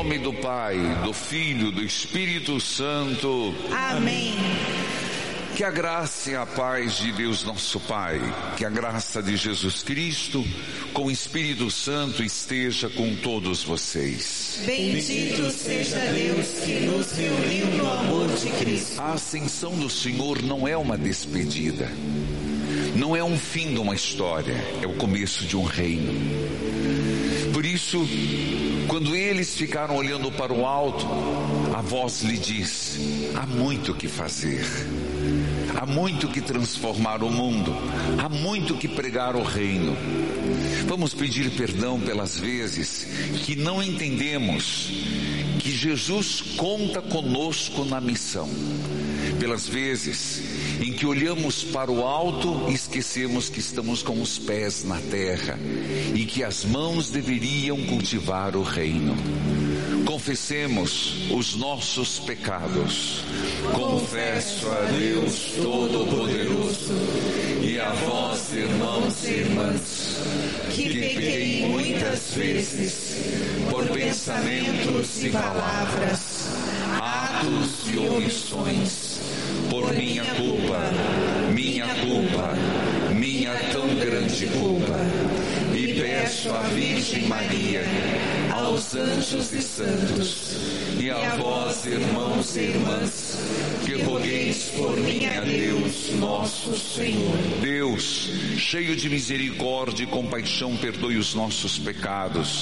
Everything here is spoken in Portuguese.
nome do Pai, do Filho, do Espírito Santo. Amém. Que a graça e a paz de Deus nosso Pai, que a graça de Jesus Cristo, com o Espírito Santo esteja com todos vocês. Bendito seja Deus que nos reuniu no amor de Cristo. A ascensão do Senhor não é uma despedida, não é um fim de uma história, é o começo de um reino. Por isso, quando eles ficaram olhando para o alto, a voz lhe diz: há muito o que fazer, há muito que transformar o mundo, há muito que pregar o reino. Vamos pedir perdão pelas vezes que não entendemos que Jesus conta conosco na missão, pelas vezes em que olhamos para o alto e esquecemos que estamos com os pés na terra e que as mãos deveriam cultivar o reino. Confessemos os nossos pecados. Confesso a Deus Todo-Poderoso e a vós, irmãos e irmãs, que pequei muitas vezes por pensamentos e palavras, atos e omissões, por minha culpa, minha tão grande culpa. E peço à Virgem Maria, aos anjos e santos, e a vós, irmãos e irmãs, que rogueis por mim a Deus nosso Senhor. Deus, cheio de misericórdia e compaixão, perdoe os nossos pecados,